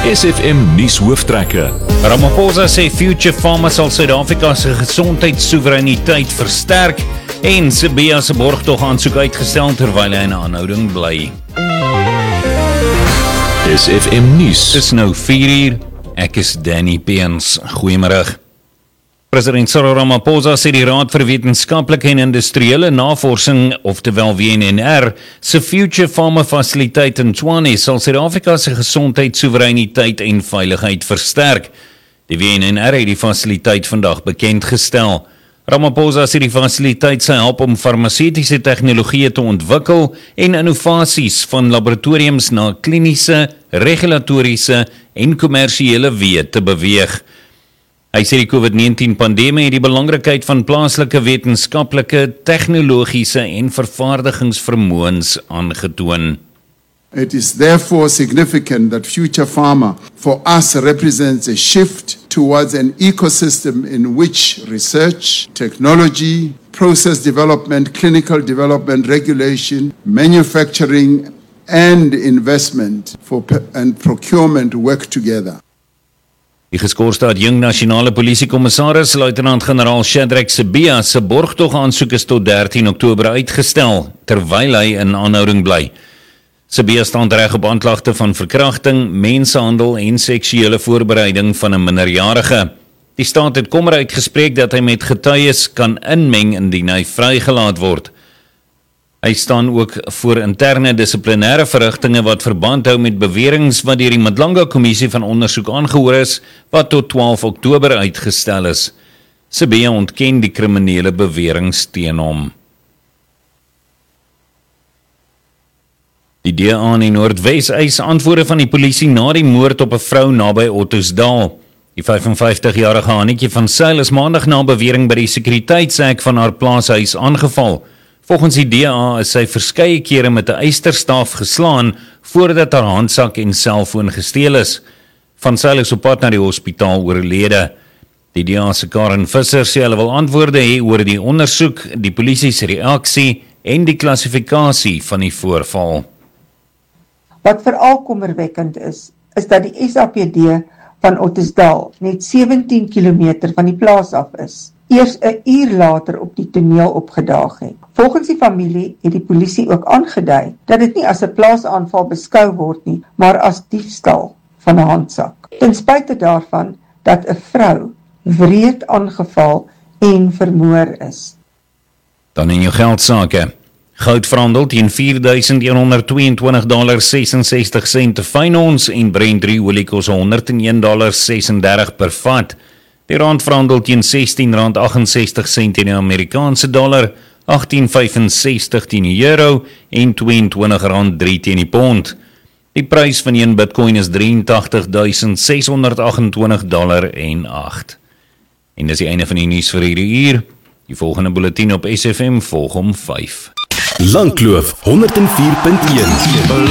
SFM nuus hooftrekke. Ramaphosa sê Future Pharma sal Suid-Afrika se gesondheidssoewereiniteit versterk en Sibiya se borgtog aansoek uitgestel terwyl hy in aanhouding bly. SFM nuus. Dis nou 4 uur. Ek is Danny Peens. Goeiemôre. President Cyril Ramaphosa sê die Raad vir Wetenskaplike en Industriële Navorsing, oftewel WNR, se Future Pharma fasiliteit in Tshwane sal Suid-Afrika se gesondheidssoewereiniteit en veiligheid versterk. Die WNR het die fasiliteit vandag bekend gestel. Ramaphosa sê die fasiliteit sal help om farmaseutiese tegnologieë te ontwikkel en innovasies van laboratoriums na kliniese, regulatoriese en kommersiële weë te beweeg. Hy sê die COVID-19 pandemie het die belangrikheid van plaaslike wetenskaplike, tegnologiese en vervaardigingsvermoëns aangetoon. It is therefore significant that Future Pharma for us represents a shift towards an ecosystem in which research, technology, process development, clinical development, regulation, manufacturing and investment and procurement work together. Die geskorste adjunk nasionale polisiekommissaris, luitenant-generaal Shadrack Sibiya se borgtog aansoek is tot 13 Oktober uitgestel, terwyl hy in aanhouding bly. Sibiya staan reg op aanklagte van verkrachting, mensenhandel en seksuele voorbereiding van 'n minderjarige. Die staat het kommer uitgespreek dat hy met getuies kan inmeng indien hy vrygelaat word. Hy staan ook voor interne dissiplinêre verrigtinge wat verband hou met beweringe wat deur die Madlanga Kommissie van ondersoek aangehoor is, wat tot 12 Oktober uitgestel is. Sibiya ontken die kriminele beweringe teen hom. Die DA in Noordwes eis antwoorde van die polisie na die moord op 'n vrou naby Ottosdal. Die 55-jarige Hannetjie van Sail is maandag na bewering by die sekuriteitshek van haar plaashuis aangeval. Volgens die DA is sy verskeie kere met 'n eysterstaaf geslaan voordat haar handsak en selfoon gesteel is. Van Sail is op pad na die hospitaal oorlede. Die DA se Karen Visser sê hulle wil antwoorde hê oor die ondersoek, die polisie se reaksie en die klassifikasie van die voorval. Wat veral kommerwekkend is dat die SAPD van Ottosdal net 17 km van die plaas af is, eers 'n uur later op die toneel opgedaag het. Volgens die familie het die polisie ook aangedui dat dit nie as 'n plaasaanval beskou word nie, maar as diefstal van 'n handsak. Ten spyte daarvan dat 'n vrou wreed aangeval en vermoor is. Dan in jou geldsake. Goud verhandel teen $4,122.66 te fyn ons en Brent 3 olie kos $101.36 per vat. Die rand verhandel teen R16.68 teen die Amerikaanse dollar, 18.65 teen die euro en R22.03 teen die pond. Die prys van 1 Bitcoin is $83,628.08. En dis die einde van die nuus vir hierdie uur. Die volgende bulletin op SFM volg om 5. Langkloof 104.1